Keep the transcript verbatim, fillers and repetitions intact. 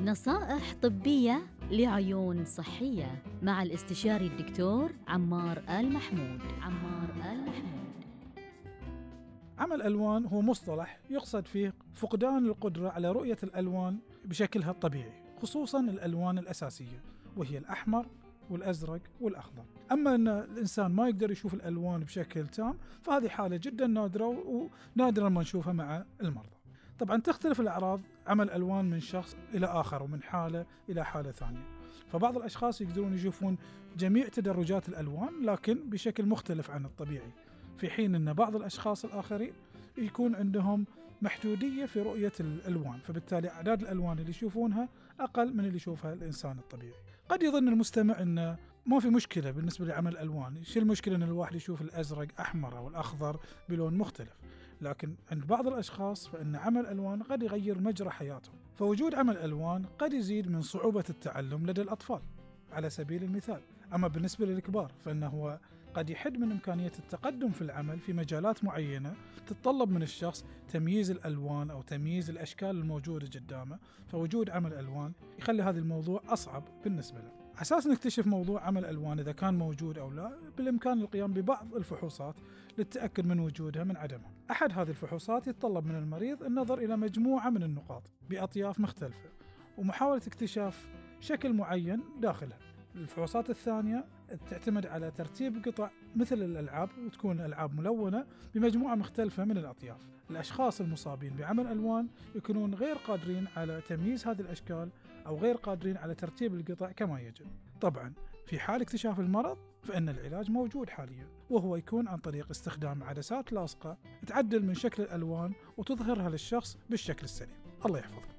نصائح طبية لعيون صحية مع الاستشاري الدكتور عمار آل محمود. عمار آل محمود. عمى الألوان هو مصطلح يقصد فيه فقدان القدرة على رؤية الألوان بشكلها الطبيعي، خصوصاً الألوان الأساسية وهي الأحمر والأزرق والأخضر. أما أن الإنسان ما يقدر يشوف الألوان بشكل تام فهذه حالة جداً نادرة ونادراً ما نشوفها مع المرضى. طبعاً تختلف الأعراض عمى الألوان من شخص إلى آخر ومن حالة إلى حالة ثانية، فبعض الأشخاص يقدرون يشوفون جميع تدرجات الألوان لكن بشكل مختلف عن الطبيعي، في حين أن بعض الأشخاص الآخرين يكون عندهم محدودية في رؤية الألوان، فبالتالي أعداد الألوان اللي يشوفونها أقل من اللي يشوفها الإنسان الطبيعي. قد يظن المستمع أن ما في مشكلة بالنسبة لعمى الألوان، شو المشكلة أن الواحد يشوف الأزرق أحمر أو الأخضر بلون مختلف؟ لكن عند بعض الأشخاص فإن عمى الألوان قد يغير مجرى حياتهم، فوجود عمى الألوان قد يزيد من صعوبة التعلم لدى الأطفال على سبيل المثال. أما بالنسبة للكبار فإنه قد يحد من إمكانية التقدم في العمل في مجالات معينة تتطلب من الشخص تمييز الألوان أو تمييز الأشكال الموجودة قدامه، فوجود عمى الألوان يخلي هذا الموضوع أصعب بالنسبة له. أساس نكتشف موضوع عمى الألوان إذا كان موجود أو لا، بالإمكان القيام ببعض الفحوصات للتأكد من وجودها من عدمها. أحد هذه الفحوصات يتطلب من المريض النظر إلى مجموعة من النقاط بأطياف مختلفة ومحاولة اكتشاف شكل معين داخلها. الفحوصات الثانية تعتمد على ترتيب قطع مثل الألعاب، وتكون الألعاب ملونة بمجموعة مختلفة من الأطياف. الأشخاص المصابين بعمى الألوان يكونون غير قادرين على تمييز هذه الأشكال أو غير قادرين على ترتيب القطع كما يجب. طبعا في حال اكتشاف المرض فإن العلاج موجود حاليا، وهو يكون عن طريق استخدام عدسات لاصقة تعدل من شكل الألوان وتظهرها للشخص بالشكل السليم. الله يحفظه.